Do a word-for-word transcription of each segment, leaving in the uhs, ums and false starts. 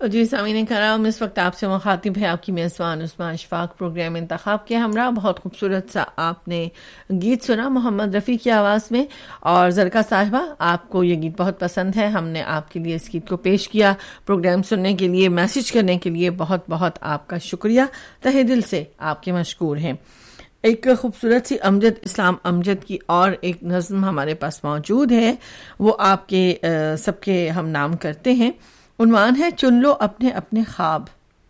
جی سامعین کرام، اس وقت آپ سے مخاطب ہے آپ کی میزبان عثمان اشفاق۔ پروگرام انتخاب کے ہمراہ بہت خوبصورت سا آپ نے گیت سنا محمد رفیع کی آواز میں، اور زرکا صاحبہ آپ کو یہ گیت بہت پسند ہے، ہم نے آپ کے لیے اس گیت کو پیش کیا۔ پروگرام سننے کے لیے، میسج کرنے کے لیے بہت بہت آپ کا شکریہ، تہہ دل سے آپ کے مشکور ہیں۔ ایک خوبصورت سی امجد اسلام امجد کی اور ایک نظم ہمارے پاس موجود ہے، وہ آپ کے سب کے ہم نام کرتے ہیں۔ عنوان ہے چن لو اپنے اپنے خواب۔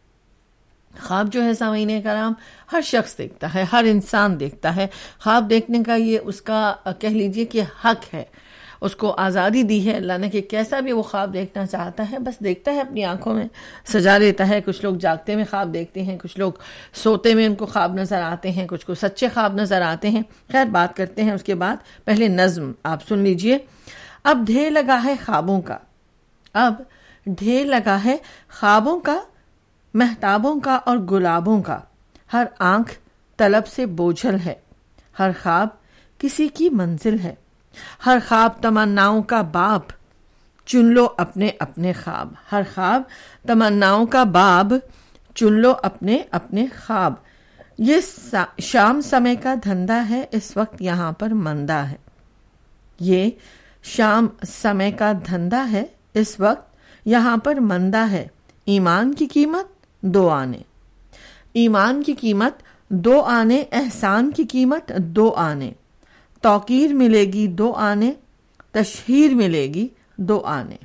خواب جو ہے سامعین کرام ہر شخص دیکھتا ہے، ہر انسان دیکھتا ہے۔ خواب دیکھنے کا یہ اس کا کہہ لیجئے کہ حق ہے، اس کو آزادی دی ہے اللہ نے کہ کیسا بھی وہ خواب دیکھنا چاہتا ہے بس دیکھتا ہے، اپنی آنکھوں میں سجا لیتا ہے۔ کچھ لوگ جاگتے میں خواب دیکھتے ہیں، کچھ لوگ سوتے میں ان کو خواب نظر آتے ہیں، کچھ کو سچے خواب نظر آتے ہیں۔ خیر بات کرتے ہیں اس کے بعد، پہلے نظم آپ سن لیجئے۔ اب ڈھیر لگا ہے خوابوں کا، اب ڈھیر لگا ہے خوابوں کا، مہتابوں کا اور گلابوں کا، ہر آنکھ طلب سے بوجھل ہے، ہر خواب کسی کی منزل ہے، ہر خواب تمناؤں کا باب، چن لو اپنے اپنے خواب، ہر خواب تمناؤں کا باب، چن لو اپنے اپنے خواب۔ یہ شام سمے کا دھندا ہے، اس وقت یہاں پر مندہ ہے، یہ شام سمے کا دھندا ہے، اس وقت یہاں پر مندہ ہے۔ ایمان کی قیمت دو آنے، ایمان کی قیمت دو آنے، احسان کی قیمت دو آنے، توقیر ملے گی دو آنے، تشہیر ملے گی دو آنے،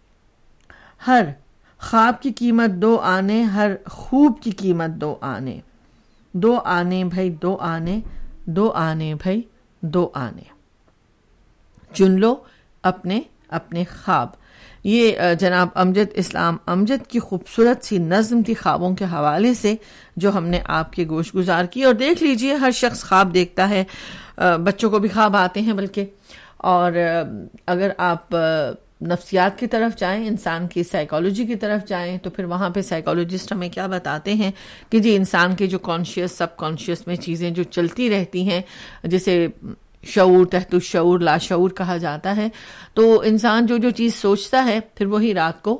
ہر خواب کی قیمت دو آنے، ہر خوب کی قیمت دو آنے، دو آنے بھائی دو آنے، دو آنے بھائی دو آنے، چن لو اپنے اپنے خواب۔ یہ جناب امجد اسلام امجد کی خوبصورت سی نظم تھی خوابوں کے حوالے سے، جو ہم نے آپ کے گوش گزار کی۔ اور دیکھ لیجئے ہر شخص خواب دیکھتا ہے، بچوں کو بھی خواب آتے ہیں بلکہ، اور اگر آپ نفسیات کی طرف جائیں، انسان کی سائیکالوجی کی طرف جائیں، تو پھر وہاں پہ سائیکالوجسٹ ہمیں کیا بتاتے ہیں کہ جی انسان کے جو کانشیس سب کانشیس میں چیزیں جو چلتی رہتی ہیں، جسے شعور تحت الشعور لاشعور کہا جاتا ہے، تو انسان جو جو چیز سوچتا ہے پھر وہی رات کو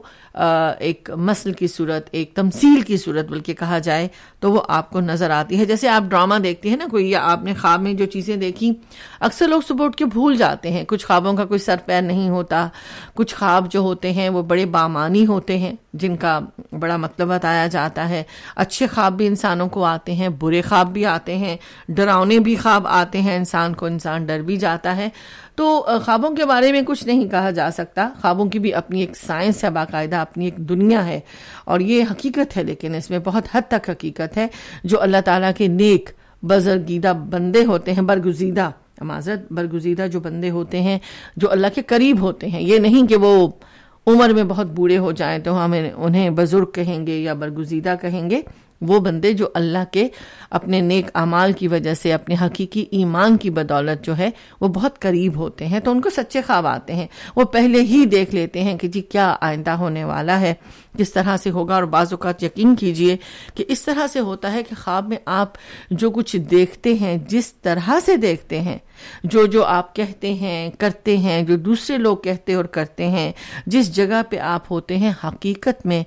ایک مثل کی صورت، ایک تمثیل کی صورت بلکہ کہا جائے تو وہ آپ کو نظر آتی ہے۔ جیسے آپ ڈرامہ دیکھتے ہیں نا کوئی، یا آپ نے خواب میں جو چیزیں دیکھی، اکثر لوگ صبح اٹھ کے بھول جاتے ہیں۔ کچھ خوابوں کا کوئی سر پیر نہیں ہوتا، کچھ خواب جو ہوتے ہیں وہ بڑے بامانی ہوتے ہیں جن کا بڑا مطلب بتایا جاتا ہے۔ اچھے خواب بھی انسانوں کو آتے ہیں، برے خواب بھی آتے ہیں، ڈراؤنے بھی خواب آتے ہیں، انسان کو انسان ڈر بھی جاتا ہے۔ تو خوابوں کے بارے میں کچھ نہیں کہا جا سکتا، خوابوں کی بھی اپنی ایک سائنس ہے، باقاعدہ اپنی ایک دنیا ہے، اور یہ حقیقت ہے، لیکن اس میں بہت حد تک حقیقت ہے۔ جو اللہ تعالیٰ کے نیک بزرگیدہ بندے ہوتے ہیں، برگزیدہ معذرت برگزیدہ جو بندے ہوتے ہیں، جو اللہ کے قریب ہوتے ہیں، یہ نہیں کہ وہ عمر میں بہت بوڑھے ہو جائیں تو ہمیں انہیں بزرگ کہیں گے یا برگزیدہ کہیں گے، وہ بندے جو اللہ کے اپنے نیک اعمال کی وجہ سے، اپنے حقیقی ایمان کی بدولت جو ہے وہ بہت قریب ہوتے ہیں، تو ان کو سچے خواب آتے ہیں۔ وہ پہلے ہی دیکھ لیتے ہیں کہ جی کیا آئندہ ہونے والا ہے، کس طرح سے ہوگا۔ اور بعض اوقات یقین کیجئے کہ اس طرح سے ہوتا ہے کہ خواب میں آپ جو کچھ دیکھتے ہیں، جس طرح سے دیکھتے ہیں، جو جو آپ کہتے ہیں کرتے ہیں، جو دوسرے لوگ کہتے اور کرتے ہیں، جس جگہ پہ آپ ہوتے ہیں، حقیقت میں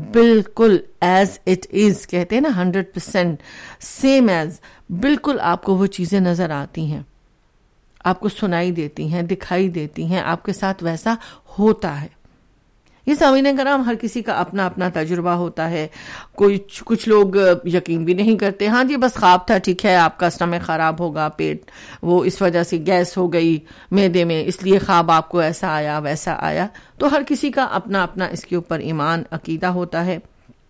بالکل ایز اٹ از کہتے ہیں نا، ہنڈریڈ پرسینٹ سیم ایز، بالکل آپ کو وہ چیزیں نظر آتی ہیں، آپ کو سنائی دیتی ہیں، دکھائی دیتی ہیں، آپ کے ساتھ ویسا ہوتا ہے۔ یہ سامعین کرام ہر کسی کا اپنا اپنا تجربہ ہوتا ہے۔ کوئی کچھ لوگ یقین بھی نہیں کرتے، ہاں جی بس خواب تھا، ٹھیک ہے، آپ کا اسٹمک خراب ہوگا، پیٹ وہ اس وجہ سے گیس ہو گئی معدے میں، اس لیے خواب آپ کو ایسا آیا ویسا آیا۔ تو ہر کسی کا اپنا اپنا اس کے اوپر ایمان عقیدہ ہوتا ہے۔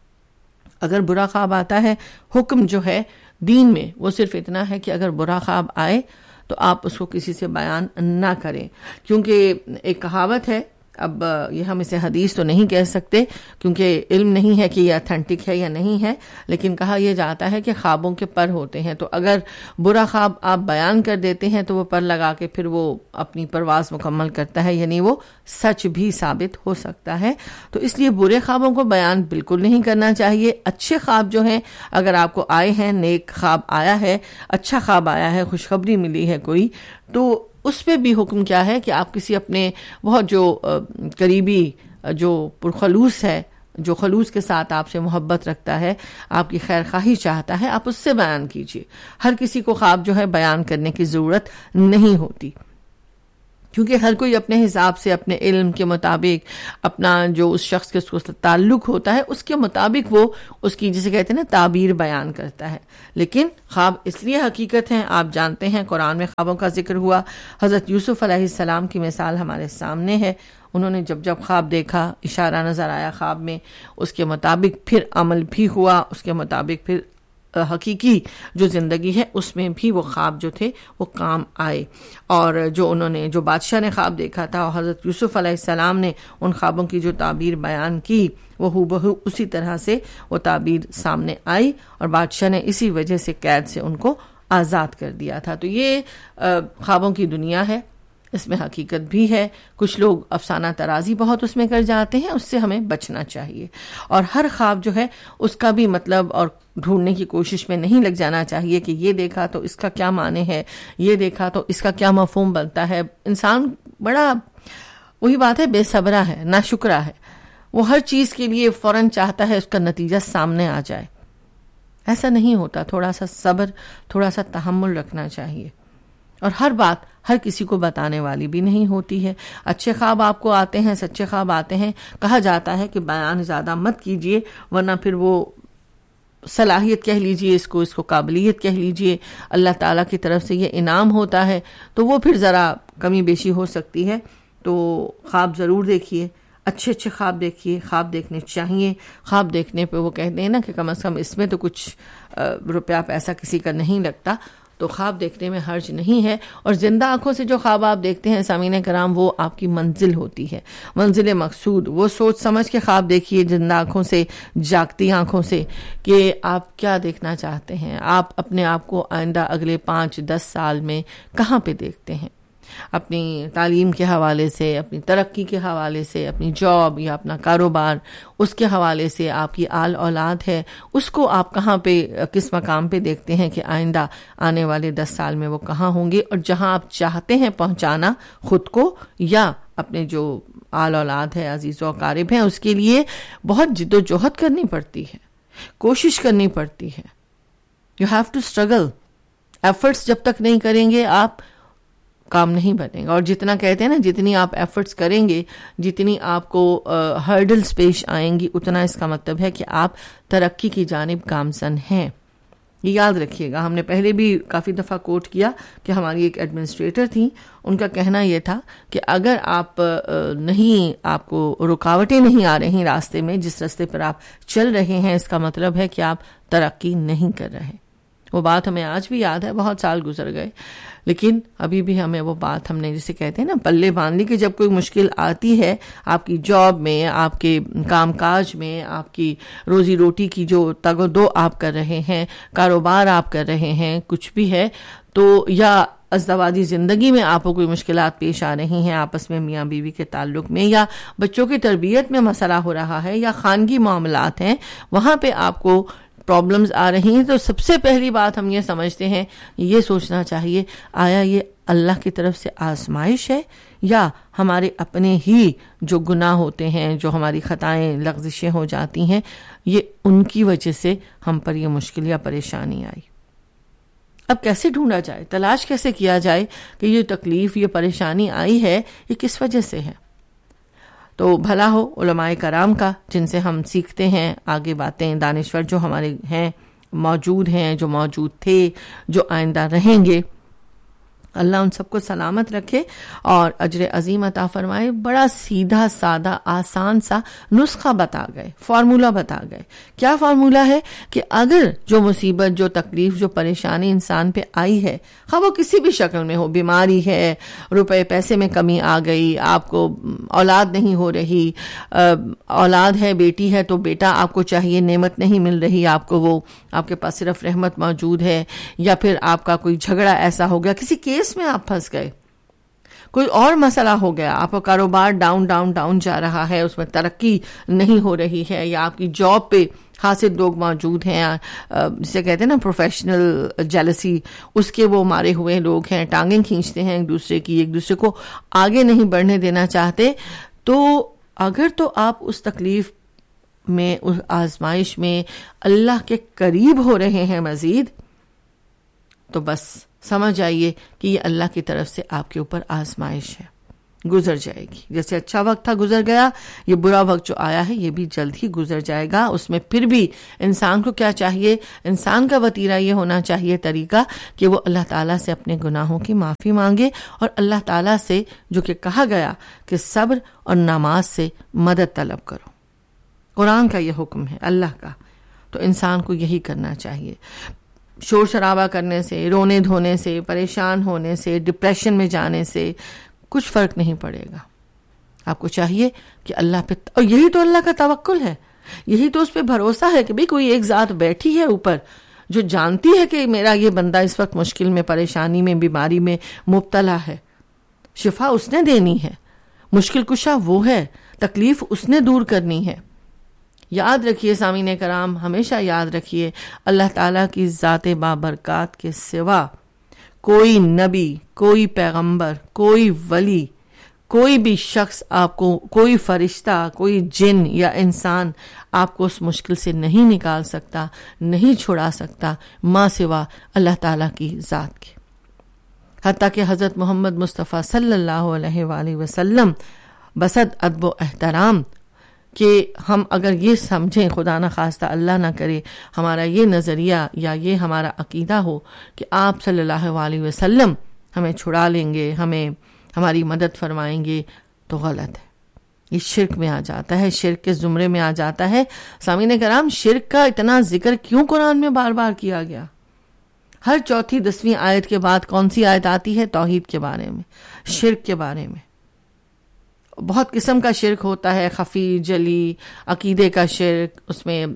اگر برا خواب آتا ہے، حکم جو ہے دین میں وہ صرف اتنا ہے کہ اگر برا خواب آئے تو آپ اس کو کسی سے بیان نہ کریں، کیونکہ ایک کہاوت ہے، اب یہ ہم اسے حدیث تو نہیں کہہ سکتے کیونکہ علم نہیں ہے کہ یہ اتھینٹک ہے یا نہیں ہے، لیکن کہا یہ جاتا ہے کہ خوابوں کے پر ہوتے ہیں، تو اگر برا خواب آپ بیان کر دیتے ہیں تو وہ پر لگا کے پھر وہ اپنی پرواز مکمل کرتا ہے، یعنی وہ سچ بھی ثابت ہو سکتا ہے۔ تو اس لیے برے خوابوں کو بیان بالکل نہیں کرنا چاہیے۔ اچھے خواب جو ہیں اگر آپ کو آئے ہیں، نیک خواب آیا ہے، اچھا خواب آیا ہے، خوشخبری ملی ہے کوئی، تو اس پہ بھی حکم کیا ہے کہ آپ کسی اپنے بہت جو قریبی جو پرخلوص ہے جو خلوص کے ساتھ آپ سے محبت رکھتا ہے، آپ کی خیر خواہی چاہتا ہے، آپ اس سے بیان کیجیے. ہر کسی کو خواب جو ہے بیان کرنے کی ضرورت نہیں ہوتی، کیونکہ ہر کوئی اپنے حساب سے، اپنے علم کے مطابق، اپنا جو اس شخص کے اس تعلق ہوتا ہے اس کے مطابق وہ اس کی جسے کہتے ہیں نا تعبیر بیان کرتا ہے. لیکن خواب اس لیے حقیقت ہیں، آپ جانتے ہیں قرآن میں خوابوں کا ذکر ہوا. حضرت یوسف علیہ السلام کی مثال ہمارے سامنے ہے. انہوں نے جب جب خواب دیکھا، اشارہ نظر آیا خواب میں، اس کے مطابق پھر عمل بھی ہوا، اس کے مطابق پھر حقیقی جو زندگی ہے اس میں بھی وہ خواب جو تھے وہ کام آئے. اور جو انہوں نے جو بادشاہ نے خواب دیکھا تھا اور حضرت یوسف علیہ السلام نے ان خوابوں کی جو تعبیر بیان کی، وہ ہو بہو اسی طرح سے وہ تعبیر سامنے آئی، اور بادشاہ نے اسی وجہ سے قید سے ان کو آزاد کر دیا تھا. تو یہ خوابوں کی دنیا ہے، اس میں حقیقت بھی ہے. کچھ لوگ افسانہ ترازی بہت اس میں کر جاتے ہیں، اس سے ہمیں بچنا چاہیے. اور ہر خواب جو ہے اس کا بھی مطلب اور ڈھونڈنے کی کوشش میں نہیں لگ جانا چاہیے کہ یہ دیکھا تو اس کا کیا معنی ہے، یہ دیکھا تو اس کا کیا مفہوم بنتا ہے. انسان بڑا وہی بات ہے، بے صبرا ہے، ناشکرا ہے. وہ ہر چیز کے لیے فوراً چاہتا ہے اس کا نتیجہ سامنے آ جائے. ایسا نہیں ہوتا. تھوڑا سا صبر، تھوڑا سا تحمل رکھنا چاہیے. اور ہر بات ہر کسی کو بتانے والی بھی نہیں ہوتی ہے. اچھے خواب آپ کو آتے ہیں، سچے خواب آتے ہیں، کہا جاتا ہے کہ بیان زیادہ مت کیجئے، ورنہ پھر وہ صلاحیت کہہ لیجئے، اس کو اس کو قابلیت کہہ لیجئے، اللہ تعالیٰ کی طرف سے یہ انعام ہوتا ہے، تو وہ پھر ذرا کمی بیشی ہو سکتی ہے. تو خواب ضرور دیکھیے، اچھے اچھے خواب دیکھیے، خواب دیکھنے چاہیے. خواب دیکھنے پہ وہ کہتے ہیں نا کہ کم از کم اس میں تو کچھ روپیہ پیسہ کسی کا نہیں لگتا، تو خواب دیکھنے میں حرج نہیں ہے. اور زندہ آنکھوں سے جو خواب آپ دیکھتے ہیں سامعین کرام، وہ آپ کی منزل ہوتی ہے، منزل مقصود. وہ سوچ سمجھ کے خواب دیکھیے زندہ آنکھوں سے، جاگتی آنکھوں سے، کہ آپ کیا دیکھنا چاہتے ہیں، آپ اپنے آپ کو آئندہ اگلے پانچ دس سال میں کہاں پہ دیکھتے ہیں. اپنی تعلیم کے حوالے سے، اپنی ترقی کے حوالے سے، اپنی جاب یا اپنا کاروبار، اس کے حوالے سے آپ کی آل اولاد ہے، اس کو آپ کہاں پہ کس مقام پہ دیکھتے ہیں کہ آئندہ آنے والے دس سال میں وہ کہاں ہوں گے. اور جہاں آپ چاہتے ہیں پہنچانا خود کو یا اپنے جو آل اولاد ہے، عزیز و اقارب ہیں، اس کے لیے بہت جد و جہد کرنی پڑتی ہے، کوشش کرنی پڑتی ہے. You have to struggle. Efforts جب تک نہیں کریں گے آپ، کام نہیں بنے گا. اور جتنا کہتے ہیں نا، جتنی آپ ایفرٹس کریں گے، جتنی آپ کو ہرڈلز پیش آئیں گی، اتنا اس کا مطلب ہے کہ آپ ترقی کی جانب گامزن ہیں. یہ یاد رکھیے گا. ہم نے پہلے بھی کافی دفعہ کوٹ کیا کہ ہماری ایک ایڈمنسٹریٹر تھیں، ان کا کہنا یہ تھا کہ اگر آپ نہیں، آپ کو رکاوٹیں نہیں آ رہی راستے میں، جس راستے پر آپ چل رہے ہیں، اس کا مطلب ہے کہ آپ ترقی نہیں کر رہے. وہ بات ہمیں آج بھی یاد ہے، بہت سال گزر گئے، لیکن ابھی بھی ہمیں وہ بات، ہم نے جسے کہتے ہیں نا پلے باندھ لی، کہ جب کوئی مشکل آتی ہے آپ کی جاب میں، آپ کے کام کاج میں، آپ کی روزی روٹی کی جو تگ و دو آپ کر رہے ہیں، کاروبار آپ کر رہے ہیں، کچھ بھی ہے، تو یا ازدواجی زندگی میں آپ کو کوئی مشکلات پیش آ رہی ہیں، آپس میں میاں بیوی کے تعلق میں، یا بچوں کی تربیت میں مسئلہ ہو رہا ہے، یا خانگی معاملات ہیں، وہاں پہ آپ کو پرابلمز آ رہی ہیں، تو سب سے پہلی بات ہم یہ سمجھتے ہیں، یہ سوچنا چاہیے، آیا یہ اللہ کی طرف سے آزمائش ہے یا ہمارے اپنے ہی جو گناہ ہوتے ہیں، جو ہماری خطائیں لغزشیں ہو جاتی ہیں، یہ ان کی وجہ سے ہم پر یہ مشکل یا پریشانی آئی. اب کیسے ڈھونڈا جائے، تلاش کیسے کیا جائے کہ یہ تکلیف، یہ پریشانی آئی ہے، یہ کس وجہ سے ہے. تو بھلا ہو علماء کرام کا، جن سے ہم سیکھتے ہیں آگے باتیں، دانشور جو ہمارے ہیں، موجود ہیں، جو موجود تھے، جو آئندہ رہیں گے. اللہ ان سب کو سلامت رکھے اور اجر عظیم عطا فرمائے. بڑا سیدھا سادہ آسان سا نسخہ بتا گئے، فارمولہ بتا گئے. کیا فارمولہ ہے کہ اگر جو مصیبت، جو تکلیف، جو پریشانی انسان پہ آئی ہے، خواہ وہ کسی بھی شکل میں ہو، بیماری ہے، روپے پیسے میں کمی آ گئی، آپ کو اولاد نہیں ہو رہی، اولاد ہے، بیٹی ہے تو بیٹا آپ کو چاہیے، نعمت نہیں مل رہی آپ کو، وہ آپ کے پاس صرف رحمت موجود ہے، یا پھر آپ کا کوئی جھگڑا ایسا ہو گیا، کسی کیس میں آپ پھنس گئے، کوئی اور مسئلہ ہو گیا، آپ کا کاروبار ڈاؤن ڈاؤن ڈاؤن جا رہا ہے، اس میں ترقی نہیں ہو رہی ہے، یا آپ کی جاب پہ حاسد لوگ موجود ہیں، جسے کہتے ہیں نا پروفیشنل جیلسی، اس کے وہ مارے ہوئے لوگ ہیں، ٹانگیں کھینچتے ہیں ایک دوسرے کی، ایک دوسرے کو آگے نہیں بڑھنے دینا چاہتے. تو اگر تو آپ اس تکلیف میں اس آزمائش میں اللہ کے قریب ہو رہے ہیں مزید، تو بس سمجھ آئیے کہ یہ اللہ کی طرف سے آپ کے اوپر آزمائش ہے، گزر جائے گی. جیسے اچھا وقت تھا گزر گیا، یہ برا وقت جو آیا ہے یہ بھی جلد ہی گزر جائے گا. اس میں پھر بھی انسان کو کیا چاہیے؟ انسان کا وتیرہ یہ ہونا چاہیے طریقہ کہ وہ اللہ تعالیٰ سے اپنے گناہوں کی معافی مانگے، اور اللہ تعالیٰ سے جو کہ کہا گیا کہ صبر اور نماز سے مدد طلب کرو، قرآن کا یہ حکم ہے اللہ کا، تو انسان کو یہی کرنا چاہیے. شور شرابہ کرنے سے، رونے دھونے سے، پریشان ہونے سے، ڈپریشن میں جانے سے کچھ فرق نہیں پڑے گا. آپ کو چاہیے کہ اللہ پہ، اور یہی تو اللہ کا توکل ہے، یہی تو اس پہ بھروسہ ہے کہ بھئی کوئی ایک ذات بیٹھی ہے اوپر جو جانتی ہے کہ میرا یہ بندہ اس وقت مشکل میں، پریشانی میں، بیماری میں مبتلا ہے. شفا اس نے دینی ہے، مشکل کشا وہ ہے، تکلیف اس نے دور کرنی ہے. یاد رکھیے سامعین کرام، ہمیشہ یاد رکھیے، اللہ تعالیٰ کی ذات بابرکات کے سوا کوئی نبی، کوئی پیغمبر، کوئی ولی، کوئی بھی شخص آپ کو، کوئی فرشتہ، کوئی جن یا انسان آپ کو اس مشکل سے نہیں نکال سکتا، نہیں چھڑا سکتا، ماں سوا اللہ تعالیٰ کی ذات کے. حتیٰ کہ حضرت محمد مصطفیٰ صلی اللہ علیہ وآلہ وسلم بصد ادب و احترام کہ ہم اگر یہ سمجھیں، خدا نہ خواستہ اللہ نہ کرے ہمارا یہ نظریہ یا یہ ہمارا عقیدہ ہو کہ آپ صلی اللہ علیہ وسلم ہمیں چھڑا لیں گے، ہمیں ہماری مدد فرمائیں گے، تو غلط ہے. یہ شرک میں آ جاتا ہے، شرک کے زمرے میں آ جاتا ہے. سامعین کرام، شرک کا اتنا ذکر کیوں قرآن میں بار بار کیا گیا؟ ہر چوتھی دسویں آیت کے بعد کون سی آیت آتی ہے؟ توحید کے بارے میں، شرک کے بارے میں. بہت قسم کا شرک ہوتا ہے، خفی، جلی، عقیدے کا شرک، اس میں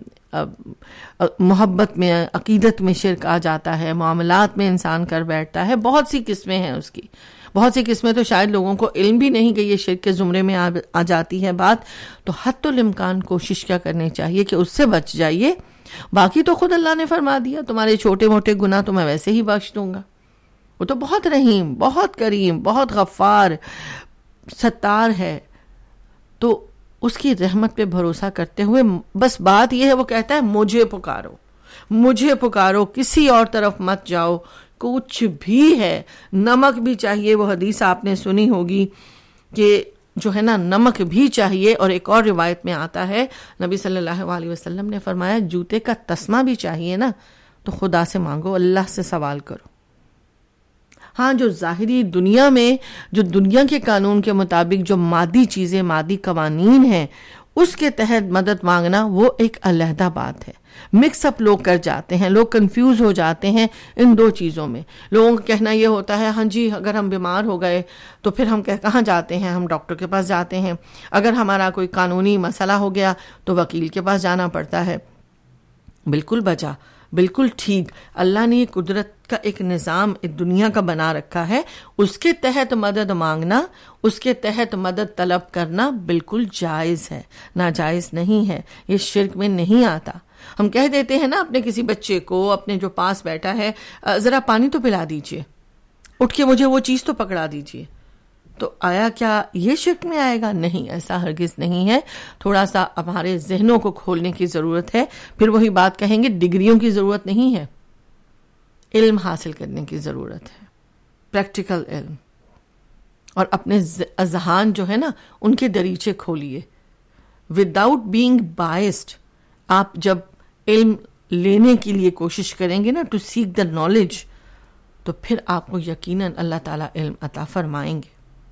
محبت میں، عقیدت میں شرک آ جاتا ہے، معاملات میں انسان کر بیٹھتا ہے. بہت سی قسمیں ہیں اس کی، بہت سی قسمیں تو شاید لوگوں کو علم بھی نہیں کہ یہ شرک کے زمرے میں آ جاتی ہے بات. تو حت الامکان کوشش کیا کرنی چاہیے کہ اس سے بچ جائیے. باقی تو خود اللہ نے فرما دیا تمہارے چھوٹے موٹے گناہ تو میں ویسے ہی بخش دوں گا. وہ تو بہت رحیم، بہت کریم، بہت غفار، ستار ہے. تو اس کی رحمت پہ بھروسہ کرتے ہوئے بس بات یہ ہے، وہ کہتا ہے مجھے پکارو، مجھے پکارو، کسی اور طرف مت جاؤ. کچھ بھی ہے، نمک بھی چاہیے. وہ حدیث آپ نے سنی ہوگی کہ جو ہے نا نمک بھی چاہیے. اور ایک اور روایت میں آتا ہے نبی صلی اللہ علیہ وسلم نے فرمایا جوتے کا تسمہ بھی چاہیے نا، تو خدا سے مانگو، اللہ سے سوال کرو. ہاں، جو ظاہری دنیا میں، جو دنیا کے قانون کے مطابق جو مادی چیزیں، مادی قوانین ہیں، اس کے تحت مدد مانگنا وہ ایک علیحدہ بات ہے. مکس اپ لوگ کر جاتے ہیں، لوگ کنفیوز ہو جاتے ہیں ان دو چیزوں میں. لوگوں کا کہنا یہ ہوتا ہے ہاں جی اگر ہم بیمار ہو گئے تو پھر ہم کہاں جاتے ہیں؟ ہم ڈاکٹر کے پاس جاتے ہیں. اگر ہمارا کوئی قانونی مسئلہ ہو گیا تو وکیل کے پاس جانا پڑتا ہے. بالکل بچا، بالکل ٹھیک. اللہ نے یہ قدرت کا ایک نظام ایک دنیا کا بنا رکھا ہے، اس کے تحت مدد مانگنا، اس کے تحت مدد طلب کرنا بالکل جائز ہے، ناجائز نہیں ہے. یہ شرک میں نہیں آتا. ہم کہہ دیتے ہیں نا اپنے کسی بچے کو، اپنے جو پاس بیٹھا ہے، ذرا پانی تو پلا دیجئے، اٹھ کے مجھے وہ چیز تو پکڑا دیجئے. تو آیا کیا یہ شرک میں آئے گا؟ نہیں، ایسا ہرگز نہیں ہے. تھوڑا سا ہمارے ذہنوں کو کھولنے کی ضرورت ہے. پھر وہی بات کہیں گے، ڈگریوں کی ضرورت نہیں ہے، علم حاصل کرنے کی ضرورت ہے، پریکٹیکل علم. اور اپنے اذہان جو ہے نا ان کے دریچے کھولیے وداؤٹ بینگ بائسڈ. آپ جب علم لینے کے لیے کوشش کریں گے نا، ٹو سیک دا نالج، تو پھر آپ کو یقیناً اللہ تعالیٰ علم عطا فرمائیں گے.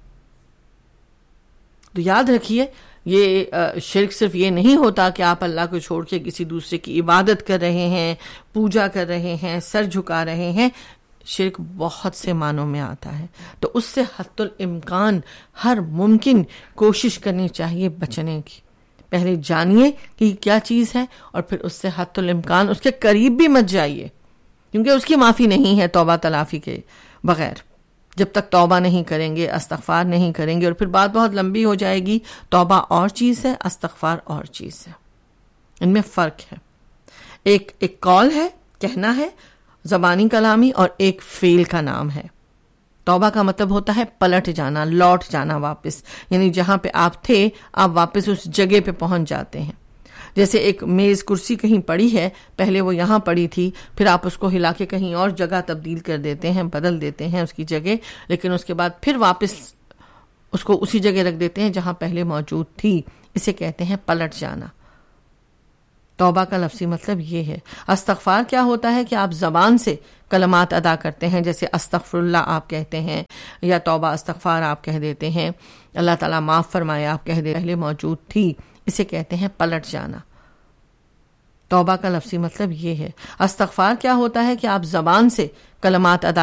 تو یاد رکھیے، یہ شرک صرف یہ نہیں ہوتا کہ آپ اللہ کو چھوڑ کے کسی دوسرے کی عبادت کر رہے ہیں، پوجا کر رہے ہیں، سر جھکا رہے ہیں. شرک بہت سے معنوں میں آتا ہے، تو اس سے حتی الامکان ہر ممکن کوشش کرنی چاہیے بچنے کی. پہلے جانیے کہ کیا چیز ہے، اور پھر اس سے حتی الامکان اس کے قریب بھی مت جائیے، کیونکہ اس کی معافی نہیں ہے توبہ تلافی کے بغیر. جب تک توبہ نہیں کریں گے، استغفار نہیں کریں گے، اور پھر بات بہت لمبی ہو جائے گی. توبہ اور چیز ہے، استغفار اور چیز ہے، ان میں فرق ہے. ایک ایک کال ہے، کہنا ہے، زبانی کلامی، اور ایک فعل کا نام ہے. توبہ کا مطلب ہوتا ہے پلٹ جانا، لوٹ جانا واپس، یعنی جہاں پہ آپ تھے آپ واپس اس جگہ پہ پہنچ جاتے ہیں. جیسے ایک میز کرسی کہیں پڑی ہے، پہلے وہ یہاں پڑی تھی، پھر آپ اس کو ہلا کے کہیں اور جگہ تبدیل کر دیتے ہیں، بدل دیتے ہیں اس کی جگہ، لیکن اس کے بعد پھر واپس اس کو اسی جگہ رکھ دیتے ہیں جہاں پہلے موجود تھی، اسے کہتے ہیں پلٹ جانا۔ توبہ کا لفظی مطلب یہ ہے۔ استغفار کیا ہوتا ہے کہ آپ زبان سے کلمات ادا کرتے ہیں، جیسے استغفر اللہ آپ کہتے ہیں یا توبہ استغفار آپ کہہ دیتے ہیں، اللہ تعالیٰ معاف فرمائے آپ کہہ دے، پہلے موجود تھی، اسے کہتے ہیں پلٹ جانا۔ توبہ کا لفظی مطلب یہ ہے۔ استغفار کیا ہوتا ہے کہ آپ زبان سے کلمات ادا